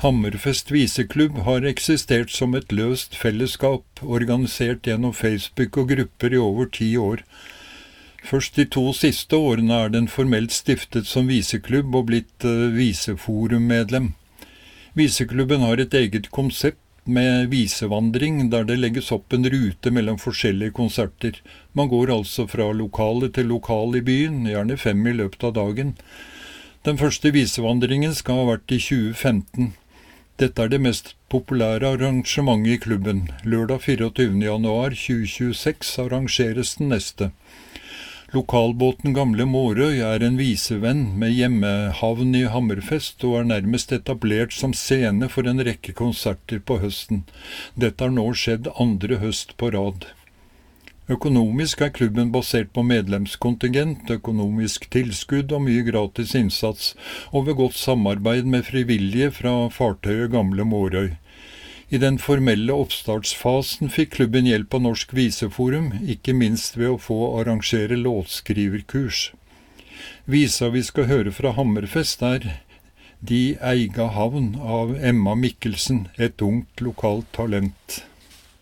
Hammerfest viseklubb har eksistert som et løst fellesskap, organisert gjennom Facebook og grupper i over 10 år. Først de 2 siste årene er den formelt stiftet som viseklubb og blitt viseforummedlem. Viseklubben har et eget konsept med visevandring, der det legges opp en rute mellom forskjellige konserter. Man går altså fra lokale til lokal i byen, gjerne 5 i løpet av dagen. Den første visevandringen skal ha vært i 2015. Dette er det mest populære arrangementet i klubben. Lørdag 24. januar 2026 arrangeres den neste. Lokalbåten Gamle Mårøy er en visevenn med hjemmehavn i Hammerfest og er nærmest etablert som scene for en rekke konserter på høsten. Dette har nå skjedd 2. høst på rad. Økonomisk er klubben basert på medlemskontingent, økonomisk tilskudd og mye gratis innsats, og ved godt samarbeid med frivillige fra fartøyet Gamle Mårøy. I den formelle oppstartsfasen fikk klubben hjelp av Norsk Viseforum, ikke minst ved å få arrangere låtskriverkurs. Visa vi skal høre fra Hammerfest er «De eiga havn» av Emma Mikkelsen, et ungt lokalt talent.